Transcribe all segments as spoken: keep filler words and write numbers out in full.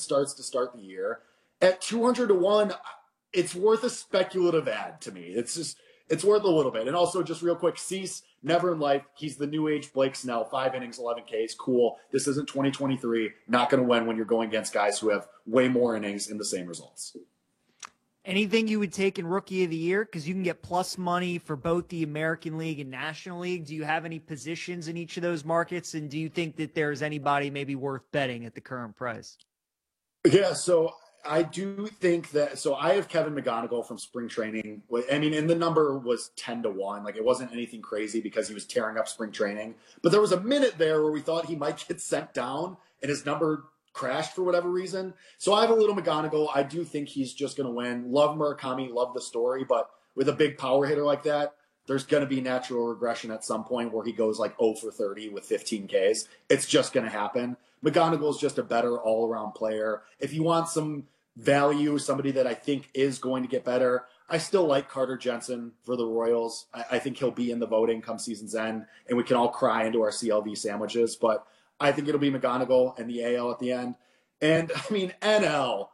starts to start the year. At two hundred to one, it's worth a speculative ad to me. It's just, it's worth a little bit. And also, just real quick, Cease, never in life. He's the new age Blake Snell, five innings, eleven Ks. Cool. This isn't twenty twenty-three. Not going to win when you're going against guys who have way more innings in the same results. Anything you would take in Rookie of the Year? Because you can get plus money for both the American League and National League. Do you have any positions in each of those markets? And do you think that there's anybody maybe worth betting at the current price? Yeah, so I do think that – so I have Kevin McGonigal from spring training. I mean, and the number was ten to one. Like, it wasn't anything crazy because he was tearing up spring training. But there was a minute there where we thought he might get sent down, and his number – crashed for whatever reason. So I have a little McGonigal. I do think he's just going to win. Love Murakami, love the story, but with a big power hitter like that, there's going to be natural regression at some point where he goes like oh for thirty with fifteen Ks. It's just going to happen. McGonigal is just a better all-around player. If you want some value, somebody that I think is going to get better, I still like Carter Jensen for the Royals. I, I think he'll be in the voting come season's end, and we can all cry into our C L V sandwiches, but I think it'll be McGonigal and the A L at the end. And, I mean, N L,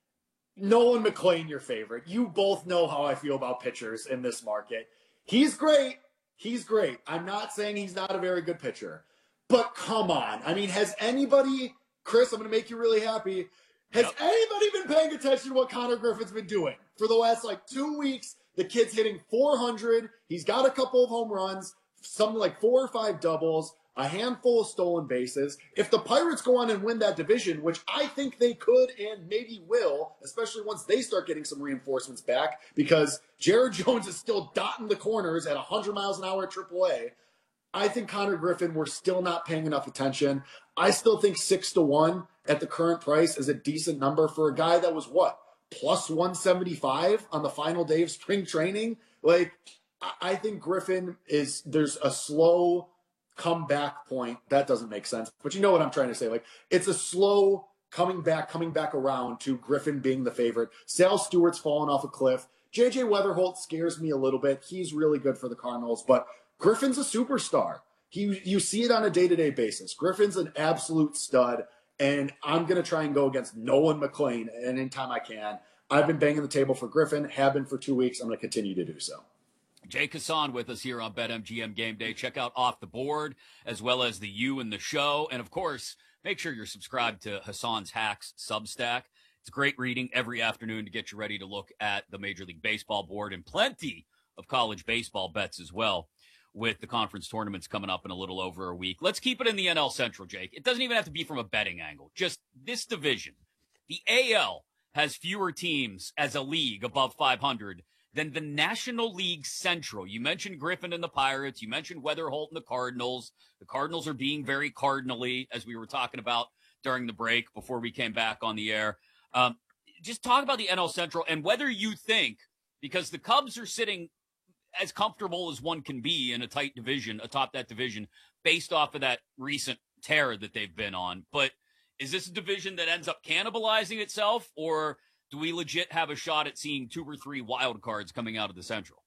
Nolan McLean, your favorite. You both know how I feel about pitchers in this market. He's great. He's great. I'm not saying he's not a very good pitcher. But come on. I mean, has anybody, Chris, I'm going to make you really happy. Has yep. anybody been paying attention to what Connor Griffin's been doing? For the last, like, two weeks, the kid's hitting four hundred. He's got a couple of home runs, something like four or five doubles, a handful of stolen bases. If the Pirates go on and win that division, which I think they could and maybe will, especially once they start getting some reinforcements back, because Jared Jones is still dotting the corners at one hundred miles an hour at triple A, I think Connor Griffin, we're still not paying enough attention. I still think six to one at the current price is a decent number for a guy that was, what, plus one seventy-five on the final day of spring training? Like, I think Griffin is, there's a slow comeback point. That doesn't make sense, but you know what I'm trying to say. Like, it's a slow coming back, coming back around to Griffin being the favorite. Sal Stewart's fallen off a cliff. J J Weatherholt scares me a little bit. He's really good for the Cardinals, but Griffin's a superstar. He, you see it on a day-to-day basis. Griffin's an absolute stud, and I'm going to try and go against Nolan McLean anytime I can. I've been banging the table for Griffin, have been for two weeks. I'm going to continue to do so. Jake Hassan with us here on BetMGM Game Day. Check out Off the Board, as well as the You and the Show. And, of course, make sure you're subscribed to Hassan's Hacks Substack. It's great reading every afternoon to get you ready to look at the Major League Baseball board and plenty of college baseball bets as well, with the conference tournaments coming up in a little over a week. Let's keep it in the N L Central, Jake. It doesn't even have to be from a betting angle. Just this division. The A L has fewer teams as a league above five hundred than the National League Central. You mentioned Griffin and the Pirates. You mentioned Weatherholt and the Cardinals. The Cardinals are being very cardinally, as we were talking about during the break before we came back on the air. Um, just talk about the N L Central and whether you think, because the Cubs are sitting as comfortable as one can be in a tight division, atop that division, based off of that recent tear that they've been on. But is this a division that ends up cannibalizing itself, or do we legit have a shot at seeing two or three wild cards coming out of the Central?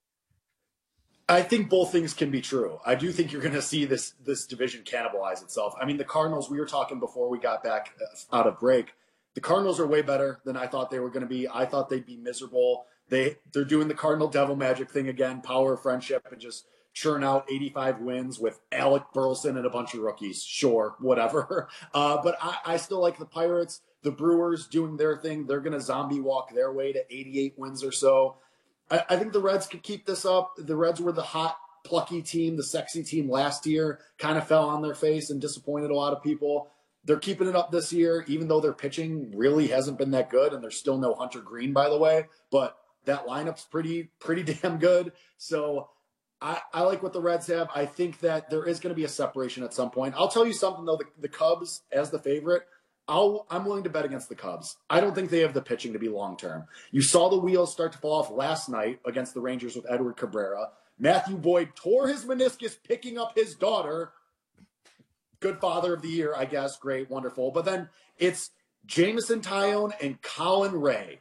I think both things can be true. I do think you're going to see this this division cannibalize itself. I mean, the Cardinals, we were talking before we got back out of break, the Cardinals are way better than I thought they were going to be. I thought they'd be miserable. They, they're doing the Cardinal devil magic thing again, power of friendship, and just churn out eighty-five wins with Alec Burleson and a bunch of rookies. Sure, whatever. Uh, but I, I still like the Pirates. The Brewers doing their thing. They're going to zombie walk their way to eighty-eight wins or so. I, I think the Reds could keep this up. The Reds were the hot, plucky team, the sexy team last year, kind of fell on their face and disappointed a lot of people. They're keeping it up this year, even though their pitching really hasn't been that good, and there's still no Hunter Green, by the way. But that lineup's pretty, pretty damn good. So I, I like what the Reds have. I think that there is going to be a separation at some point. I'll tell you something, though. The, the Cubs, as the favorite, I'll, I'm willing to bet against the Cubs. I don't think they have the pitching to be long-term. You saw the wheels start to fall off last night against the Rangers with Edward Cabrera. Matthew Boyd tore his meniscus picking up his daughter. Good father of the year, I guess. Great, wonderful. But then it's Jameson Taillon and Colin Ray.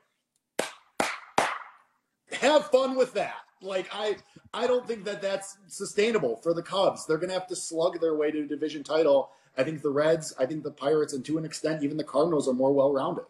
Have fun with that. Like, I I don't think that that's sustainable for the Cubs. They're going to have to slug their way to a division title. I think the Reds, I think the Pirates, and to an extent, even the Cardinals are more well-rounded.